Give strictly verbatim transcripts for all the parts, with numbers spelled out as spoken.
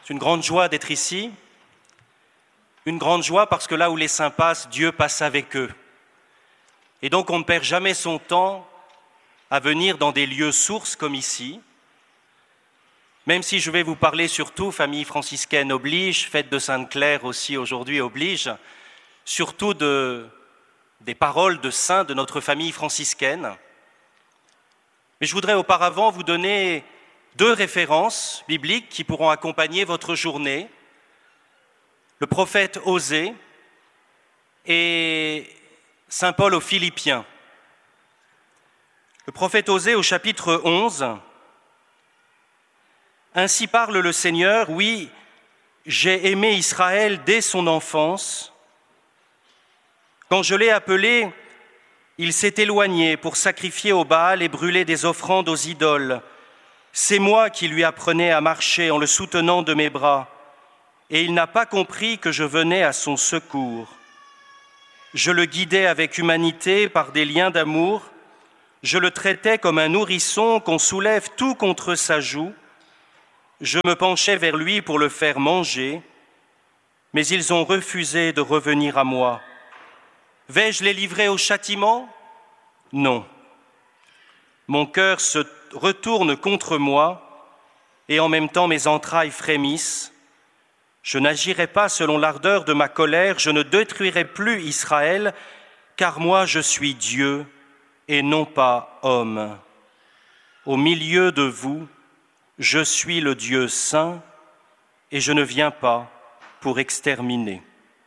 C'est une grande joie d'être ici, une grande joie parce que là où les saints passent, Dieu passe avec eux. Et donc on ne perd jamais son temps à venir dans des lieux sources comme ici, même si je vais vous parler surtout, famille franciscaine oblige, fête de Sainte-Claire aussi aujourd'hui oblige, surtout de, des paroles de saints de notre famille franciscaine. Mais je voudrais auparavant vous donner deux références bibliques qui pourront accompagner votre journée. Le prophète Osée et saint Paul aux Philippiens. Le prophète Osée au chapitre onze. « Ainsi parle le Seigneur, oui, j'ai aimé Israël dès son enfance. Quand je l'ai appelé, il s'est éloigné pour sacrifier au Baal et brûler des offrandes aux idoles. C'est moi qui lui apprenais à marcher en le soutenant de mes bras, et il n'a pas compris que je venais à son secours. Je le guidais avec humanité par des liens d'amour, je le traitais comme un nourrisson qu'on soulève tout contre sa joue. Je me penchais vers lui pour le faire manger, mais ils ont refusé de revenir à moi. Vais-je les livrer au châtiment? Non. Mon cœur se retourne contre moi, et en même temps mes entrailles frémissent. Je n'agirai pas selon l'ardeur de ma colère, je ne détruirai plus Israël, car moi je suis Dieu et non pas homme. Au milieu de vous, je suis le Dieu saint, et je ne viens pas pour exterminer. »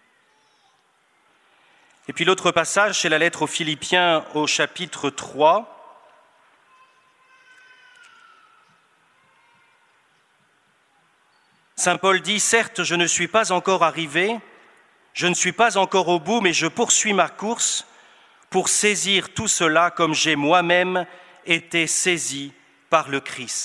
Et puis l'autre passage, c'est la lettre aux Philippiens au chapitre trois. Saint Paul dit « Certes, je ne suis pas encore arrivé, je ne suis pas encore au bout, mais je poursuis ma course pour saisir tout cela comme j'ai moi-même été saisi par le Christ. »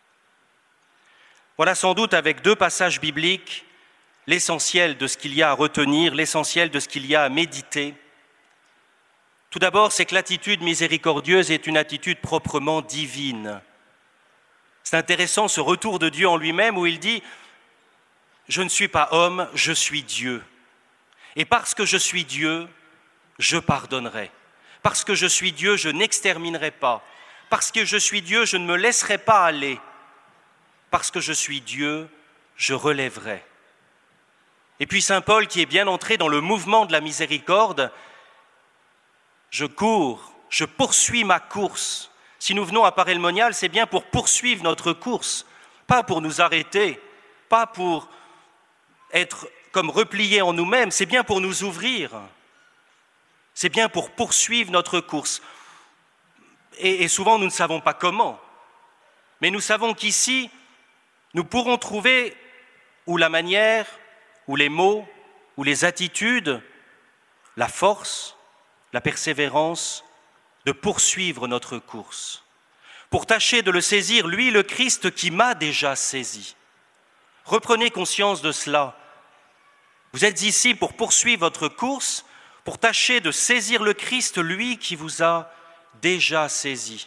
Voilà sans doute avec deux passages bibliques l'essentiel de ce qu'il y a à retenir, l'essentiel de ce qu'il y a à méditer. Tout d'abord, c'est que l'attitude miséricordieuse est une attitude proprement divine. C'est intéressant ce retour de Dieu en lui-même où il dit « Je ne suis pas homme, je suis Dieu. Et parce que je suis Dieu, je pardonnerai. Parce que je suis Dieu, je n'exterminerai pas. Parce que je suis Dieu, je ne me laisserai pas aller. Parce que je suis Dieu, je relèverai. » Et puis saint Paul, qui est bien entré dans le mouvement de la miséricorde, « Je cours, je poursuis ma course. » Si nous venons à Paray-le-Monial, c'est bien pour poursuivre notre course, pas pour nous arrêter, pas pour être comme repliés en nous-mêmes, c'est bien pour nous ouvrir, c'est bien pour poursuivre notre course. Et, et souvent, nous ne savons pas comment, mais nous savons qu'ici, nous pourrons trouver ou la manière, ou les mots, ou les attitudes, la force, la persévérance, de poursuivre notre course, pour tâcher de le saisir, lui, le Christ, qui m'a déjà saisi. Reprenez conscience de cela. Vous êtes ici pour poursuivre votre course, pour tâcher de saisir le Christ, lui, qui vous a déjà saisi.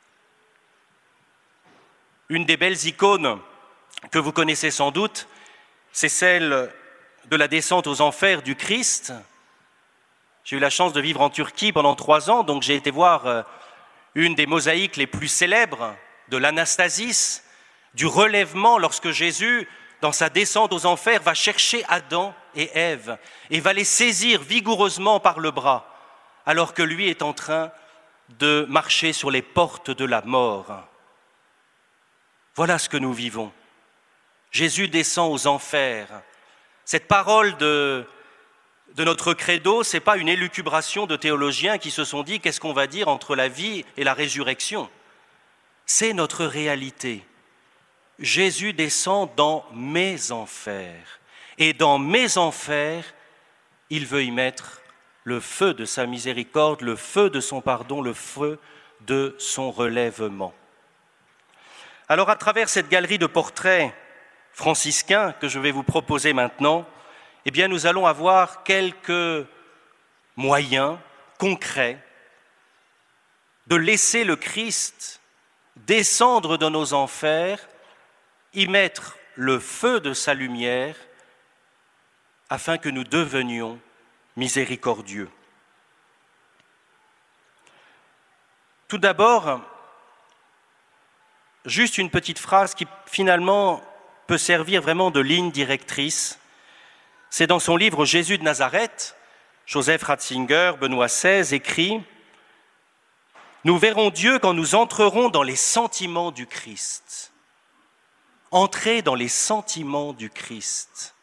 Une des belles icônes que vous connaissez sans doute, c'est celle de la descente aux enfers du Christ. J'ai eu la chance de vivre en Turquie pendant trois ans, donc j'ai été voir une des mosaïques les plus célèbres de l'Anastasis, du relèvement lorsque Jésus, dans sa descente aux enfers, va chercher Adam et Ève et va les saisir vigoureusement par le bras, alors que lui est en train de marcher sur les portes de la mort. Voilà ce que nous vivons. Jésus descend aux enfers. Cette parole de... de notre credo, ce n'est pas une élucubration de théologiens qui se sont dit qu'est-ce qu'on va dire entre la vie et la résurrection. C'est notre réalité. Jésus descend dans mes enfers. Et dans mes enfers, il veut y mettre le feu de sa miséricorde, le feu de son pardon, le feu de son relèvement. Alors à travers cette galerie de portraits franciscains que je vais vous proposer maintenant, eh bien, nous allons avoir quelques moyens concrets de laisser le Christ descendre dans nos enfers, y mettre le feu de sa lumière afin que nous devenions miséricordieux. Tout d'abord, juste une petite phrase qui finalement peut servir vraiment de ligne directrice. C'est dans son livre « Jésus de Nazareth », Joseph Ratzinger, Benoît seize, écrit « Nous verrons Dieu quand nous entrerons dans les sentiments du Christ. » Entrer dans les sentiments du Christ.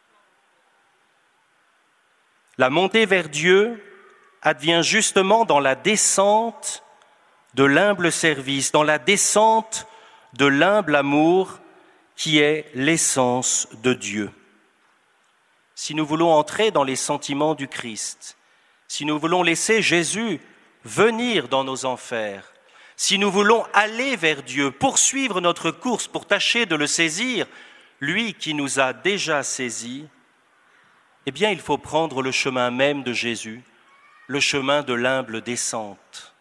La montée vers Dieu advient justement dans la descente de l'humble service, dans la descente de l'humble amour qui est l'essence de Dieu. Si nous voulons entrer dans les sentiments du Christ, si nous voulons laisser Jésus venir dans nos enfers, si nous voulons aller vers Dieu, poursuivre notre course pour tâcher de le saisir, lui qui nous a déjà saisis, eh bien il faut prendre le chemin même de Jésus, le chemin de l'humble descente.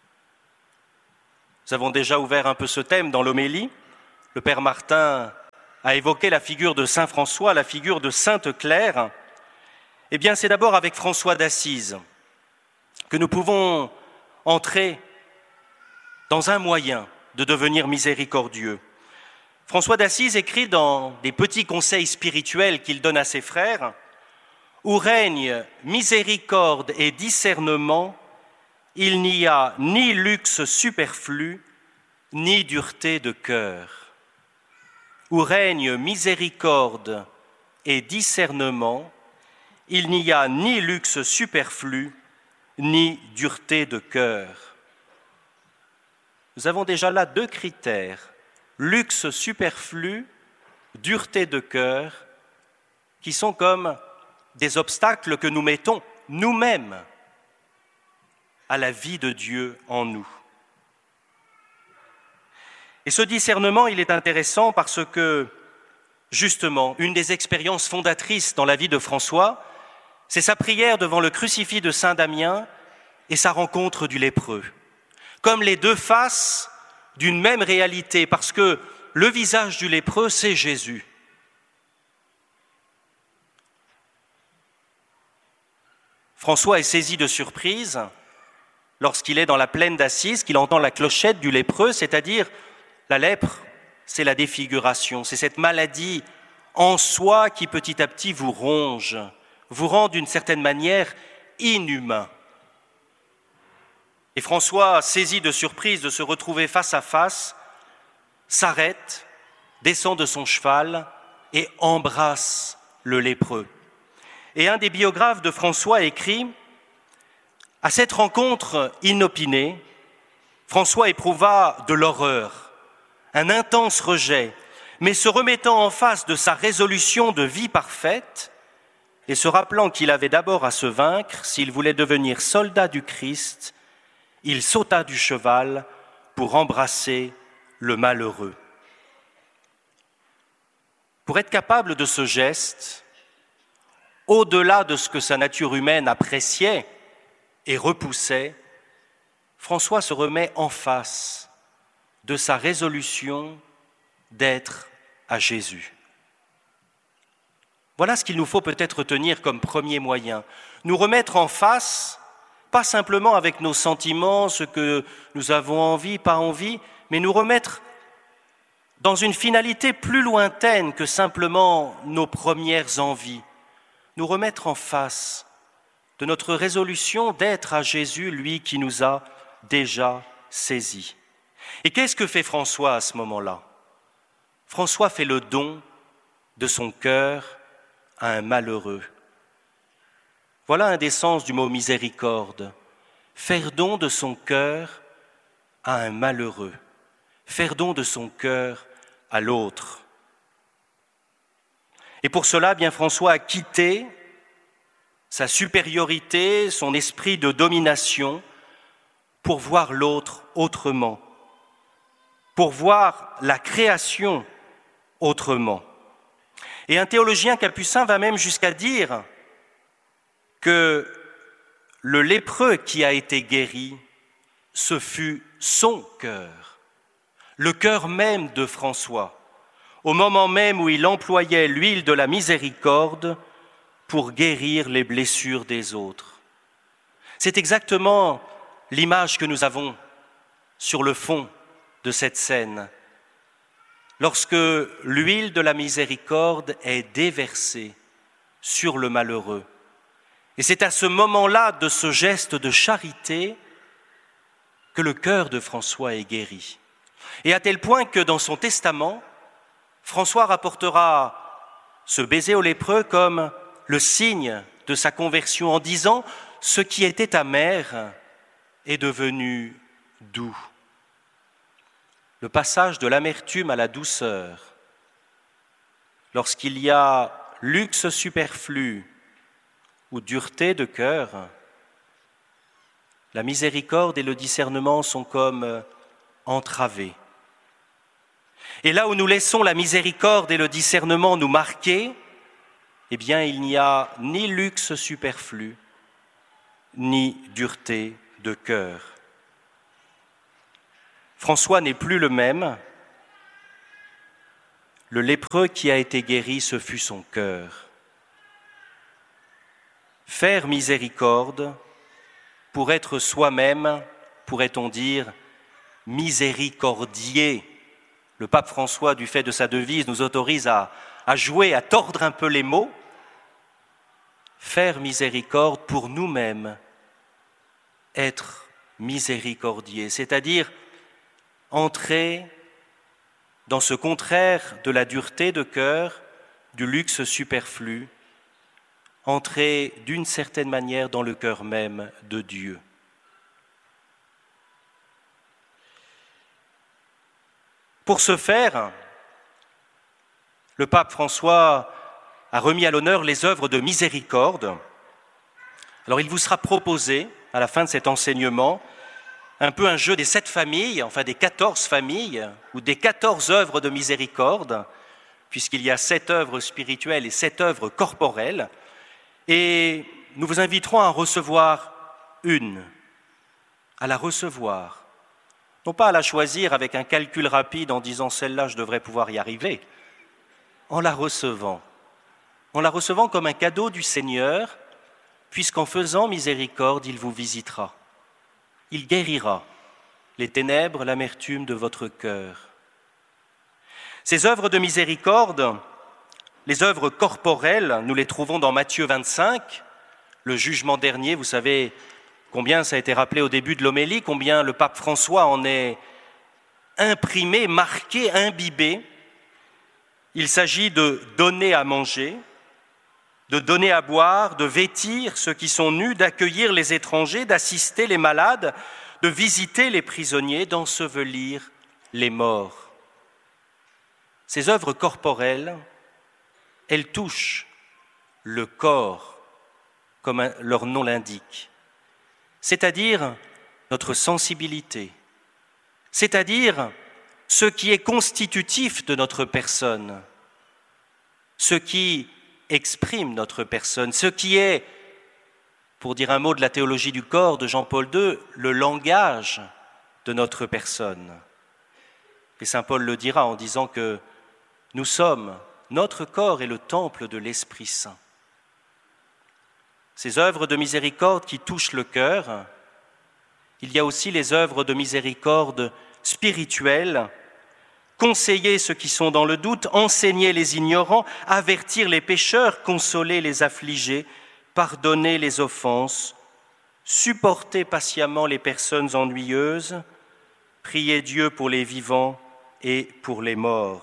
Nous avons déjà ouvert un peu ce thème dans l'homélie. Le Père Martin a évoqué la figure de Saint François, la figure de Sainte Claire. Eh bien, c'est d'abord avec François d'Assise que nous pouvons entrer dans un moyen de devenir miséricordieux. François d'Assise écrit dans des petits conseils spirituels qu'il donne à ses frères « Où règne miséricorde et discernement, il n'y a ni luxe superflu, ni dureté de cœur. Où règne miséricorde et discernement, il n'y a ni luxe superflu, ni dureté de cœur. » Nous avons déjà là deux critères, luxe superflu, dureté de cœur, qui sont comme des obstacles que nous mettons nous-mêmes à la vie de Dieu en nous. Et ce discernement, il est intéressant parce que, justement, une des expériences fondatrices dans la vie de François, c'est sa prière devant le crucifix de Saint Damien et sa rencontre du lépreux. Comme les deux faces d'une même réalité, parce que le visage du lépreux, c'est Jésus. François est saisi de surprise lorsqu'il est dans la plaine d'Assise, qu'il entend la clochette du lépreux, c'est-à-dire la lèpre, c'est la défiguration, c'est cette maladie en soi qui petit à petit vous ronge, vous rend d'une certaine manière inhumain. Et François, saisi de surprise de se retrouver face à face, s'arrête, descend de son cheval et embrasse le lépreux. Et un des biographes de François écrit « À cette rencontre inopinée, François éprouva de l'horreur, un intense rejet, mais se remettant en face de sa résolution de vie parfaite et se rappelant qu'il avait d'abord à se vaincre s'il voulait devenir soldat du Christ, il sauta du cheval pour embrasser le malheureux. » Pour être capable de ce geste, au-delà de ce que sa nature humaine appréciait et repoussait, François se remet en face de sa résolution d'être à Jésus. Voilà ce qu'il nous faut peut-être retenir comme premier moyen. Nous remettre en face, pas simplement avec nos sentiments, ce que nous avons envie, pas envie, mais nous remettre dans une finalité plus lointaine que simplement nos premières envies. Nous remettre en face de notre résolution d'être à Jésus, lui qui nous a déjà saisis. Et qu'est-ce que fait François à ce moment-là ? François fait le don de son cœur à un malheureux. Voilà un des sens du mot miséricorde. Faire don de son cœur à un malheureux. Faire don de son cœur à l'autre. Et pour cela, bien François a quitté sa supériorité, son esprit de domination, pour voir l'autre autrement, pour voir la création autrement. Et un théologien capucin va même jusqu'à dire que le lépreux qui a été guéri, ce fut son cœur, le cœur même de François. au moment même où il employait l'huile de la miséricorde pour guérir les blessures des autres. C'est exactement l'image que nous avons sur le fond de cette scène. Lorsque l'huile de la miséricorde est déversée sur le malheureux. Et c'est à ce moment-là de ce geste de charité que le cœur de François est guéri. Et à tel point que dans son testament, François rapportera ce baiser au lépreux comme le signe de sa conversion en disant « ce qui était amer est devenu doux ». Le passage de l'amertume à la douceur, lorsqu'il y a luxe superflu ou dureté de cœur, la miséricorde et le discernement sont comme entravés. Et là où nous laissons la miséricorde et le discernement nous marquer, eh bien, il n'y a ni luxe superflu, ni dureté de cœur. François n'est plus le même. Le lépreux qui a été guéri, ce fut son cœur. Faire miséricorde pour être soi-même, pourrait-on dire, miséricordier. Le pape François, du fait de sa devise, nous autorise à, à jouer, à tordre un peu les mots. Faire miséricorde pour nous-mêmes, être miséricordier, c'est-à-dire entrer dans ce contraire de la dureté de cœur, du luxe superflu, entrer d'une certaine manière dans le cœur même de Dieu. Pour ce faire, le pape François a remis à l'honneur les œuvres de miséricorde. Alors il vous sera proposé, à la fin de cet enseignement, un peu un jeu des sept familles, enfin des quatorze familles, ou des quatorze œuvres de miséricorde, puisqu'il y a sept œuvres spirituelles et sept œuvres corporelles. Et nous vous inviterons à en recevoir une, à la recevoir. Non pas à la choisir avec un calcul rapide en disant « celle-là, je devrais pouvoir y arriver », en la recevant. En la recevant comme un cadeau du Seigneur, puisqu'en faisant miséricorde, il vous visitera. Il guérira les ténèbres, l'amertume de votre cœur. Ces œuvres de miséricorde, les œuvres corporelles, nous les trouvons dans Matthieu vingt-cinq, le jugement dernier. Vous savez combien ça a été rappelé au début de l'homélie, combien le pape François en est imprimé, marqué, imbibé. Il s'agit de donner à manger, de donner à boire, de vêtir ceux qui sont nus, d'accueillir les étrangers, d'assister les malades, de visiter les prisonniers, d'ensevelir les morts. Ces œuvres corporelles, elles touchent le corps, comme leur nom l'indique, c'est-à-dire notre sensibilité, c'est-à-dire ce qui est constitutif de notre personne, ce qui exprime notre personne, ce qui est, pour dire un mot de la théologie du corps de Jean-Paul deux, le langage de notre personne. Et saint Paul le dira en disant que nous sommes, notre corps est le temple de l'Esprit Saint. Ces œuvres de miséricorde qui touchent le cœur, il y a aussi les œuvres de miséricorde spirituelles, conseiller ceux qui sont dans le doute, enseigner les ignorants, avertir les pécheurs, consoler les affligés, pardonner les offenses, supporter patiemment les personnes ennuyeuses, prier Dieu pour les vivants et pour les morts.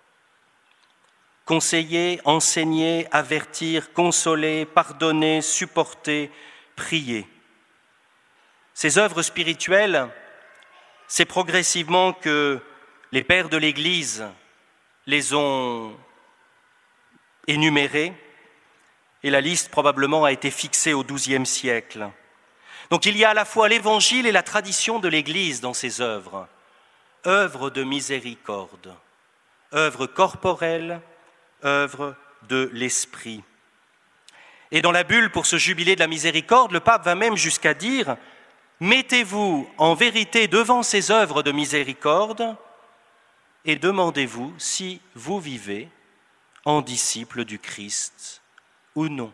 Conseiller, enseigner, avertir, consoler, pardonner, supporter, prier. Ces œuvres spirituelles, c'est progressivement que les pères de l'Église les ont énumérées et la liste probablement a été fixée au douzième siècle. Donc il y a à la fois l'Évangile et la tradition de l'Église dans ces œuvres. Œuvres de miséricorde, œuvres corporelles, œuvres de l'Esprit. Et dans la bulle pour ce jubilé de la miséricorde, le pape va même jusqu'à dire « Mettez-vous en vérité devant ces œuvres de miséricorde et demandez-vous si vous vivez en disciple du Christ ou non.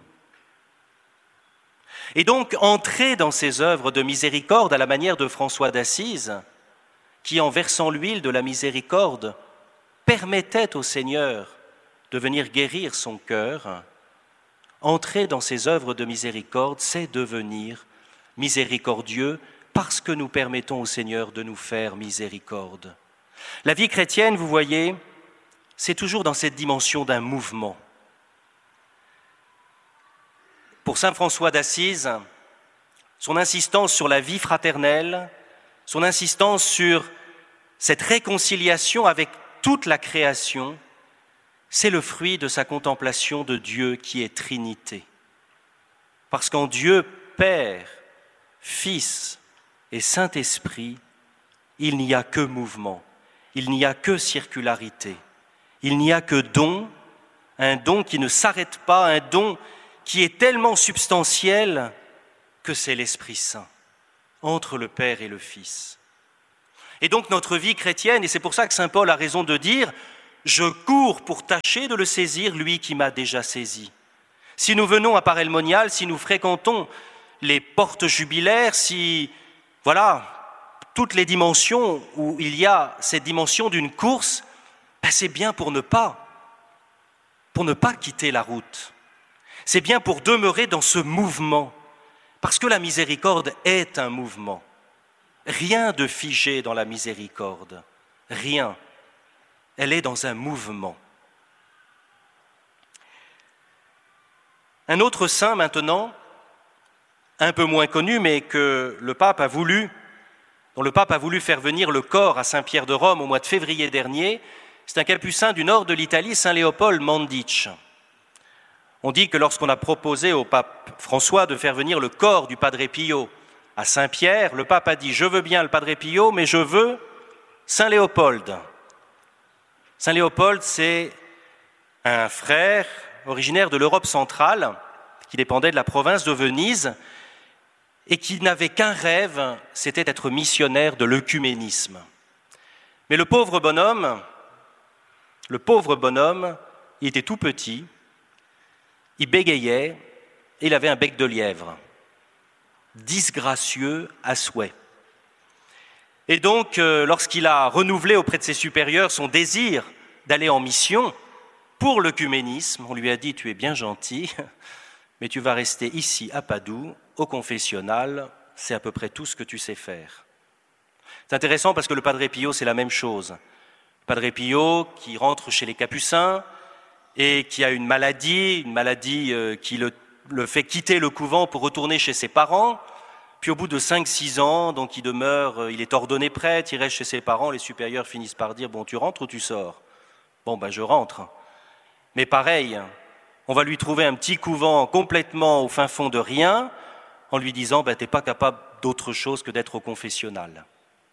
Et donc, entrer dans ces œuvres de miséricorde à la manière de François d'Assise, qui, en versant l'huile de la miséricorde, permettait au Seigneur de venir guérir son cœur, entrer dans ces œuvres de miséricorde, c'est devenir miséricordieux parce que nous permettons au Seigneur de nous faire miséricorde. La vie chrétienne, vous voyez, c'est toujours dans cette dimension d'un mouvement. Pour saint François d'Assise, son insistance sur la vie fraternelle, son insistance sur cette réconciliation avec toute la création, c'est le fruit de sa contemplation de Dieu qui est Trinité. Parce qu'en Dieu, Père, Fils et Saint-Esprit, il n'y a que mouvement, il n'y a que circularité, il n'y a que don, un don qui ne s'arrête pas, un don qui est tellement substantiel que c'est l'Esprit Saint, entre le Père et le Fils. Et donc notre vie chrétienne, et c'est pour ça que saint Paul a raison de dire « Je cours pour tâcher de le saisir, lui qui m'a déjà saisi ». Si nous venons à Parelmonial, si nous fréquentons les portes jubilaires, si, voilà, toutes les dimensions où il y a cette dimension d'une course, ben c'est bien pour ne pas, pour ne pas quitter la route. C'est bien pour demeurer dans ce mouvement, parce que la miséricorde est un mouvement. Rien de figé dans la miséricorde, rien. Elle est dans un mouvement. Un autre saint maintenant, un peu moins connu, mais que le pape a voulu, dont le pape a voulu faire venir le corps à Saint-Pierre de Rome au mois de février dernier, c'est un capucin du nord de l'Italie, saint Léopold Mandic. On dit que lorsqu'on a proposé au pape François de faire venir le corps du Padre Pio à Saint-Pierre, le pape a dit « Je veux bien le Padre Pio, mais je veux saint Léopold ». Saint Léopold, c'est un frère originaire de l'Europe centrale, qui dépendait de la province de Venise, et qui n'avait qu'un rêve, c'était d'être missionnaire de l'œcuménisme. Mais le pauvre bonhomme, le pauvre bonhomme, il était tout petit, il bégayait et il avait un bec de lièvre, disgracieux à souhait. Et donc, euh, lorsqu'il a renouvelé auprès de ses supérieurs son désir d'aller en mission pour l'œcuménisme, on lui a dit « Tu es bien gentil, mais tu vas rester ici à Padoue, au confessionnal, c'est à peu près tout ce que tu sais faire. » C'est intéressant parce que le Padre Pio, c'est la même chose. Le Padre Pio qui rentre chez les Capucins et qui a une maladie, une maladie qui le, le fait quitter le couvent pour retourner chez ses parents. Puis au bout de cinq six ans, donc il demeure, il est ordonné prêtre, il reste chez ses parents, les supérieurs finissent par dire « Bon, tu rentres ou tu sors ?» Bon, ben je rentre. Mais pareil, on va lui trouver un petit couvent complètement au fin fond de rien, en lui disant ben, « T'es pas capable d'autre chose que d'être au confessionnal. »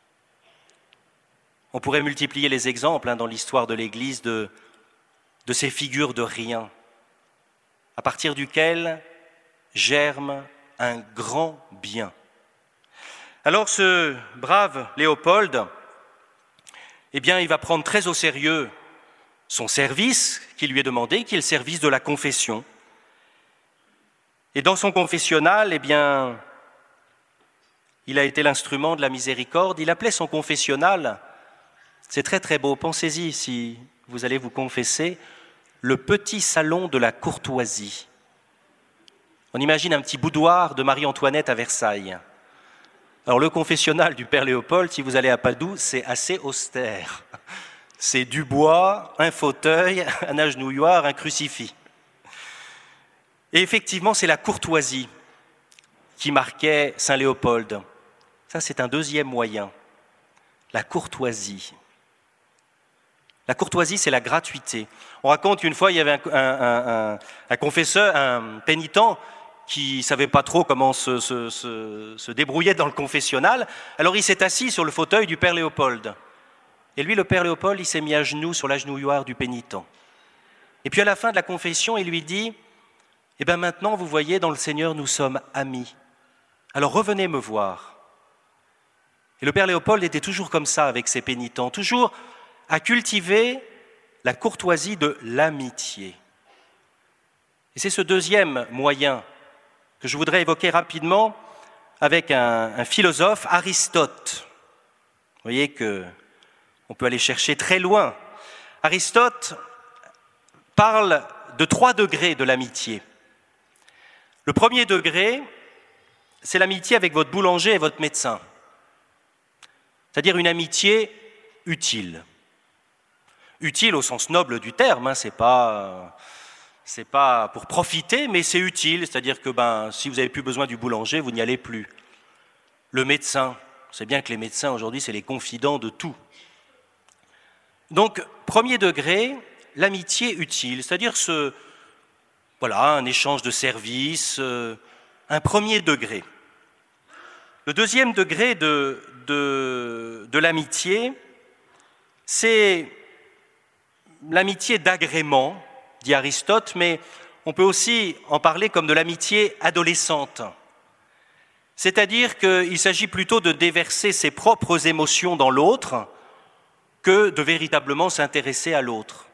On pourrait multiplier les exemples hein, dans l'histoire de l'Église de, de ces figures de rien, à partir duquel germe un grand bien. Alors ce brave Léopold, eh bien, il va prendre très au sérieux son service qui lui est demandé, qui est le service de la confession. Et dans son confessionnal, eh bien, il a été l'instrument de la miséricorde. Il appelait son confessionnal, c'est très très beau, pensez-y si vous allez vous confesser, le petit salon de la courtoisie. On imagine un petit boudoir de Marie-Antoinette à Versailles. Alors le confessionnal du Père Léopold, si vous allez à Padoue, c'est assez austère. C'est du bois, un fauteuil, un agenouilloir, un crucifix. Et effectivement, c'est la courtoisie qui marquait saint Léopold. Ça, c'est un deuxième moyen. La courtoisie. La courtoisie, c'est la gratuité. On raconte qu'une fois, il y avait un, un, un, un confesseur, un pénitent, qui ne savait pas trop comment se, se, se, se débrouiller dans le confessionnal. Alors il s'est assis sur le fauteuil du Père Léopold. Et lui, le Père Léopold, il s'est mis à genoux sur l'agenouilloir du pénitent. Et puis à la fin de la confession, il lui dit « Eh bien maintenant, vous voyez, dans le Seigneur, nous sommes amis. Alors revenez me voir. » Et le Père Léopold était toujours comme ça avec ses pénitents, toujours à cultiver la courtoisie de l'amitié. Et c'est ce deuxième moyen que je voudrais évoquer rapidement avec un, un philosophe, Aristote. Vous voyez qu'on peut aller chercher très loin. Aristote parle de trois degrés de l'amitié. Le premier degré, c'est l'amitié avec votre boulanger et votre médecin. C'est-à-dire une amitié utile. Utile au sens noble du terme, hein, c'est pas, c'est pas pour profiter, mais c'est utile, c'est-à-dire que ben, si vous n'avez plus besoin du boulanger, vous n'y allez plus. Le médecin, c'est bien que les médecins aujourd'hui, c'est les confidents de tout. Donc, premier degré, l'amitié utile, c'est-à-dire ce, voilà, un échange de services, euh, un premier degré. Le deuxième degré de, de, de l'amitié, c'est l'amitié d'agrément, dit Aristote, mais on peut aussi en parler comme de l'amitié adolescente. C'est-à-dire qu'il s'agit plutôt de déverser ses propres émotions dans l'autre que de véritablement s'intéresser à l'autre.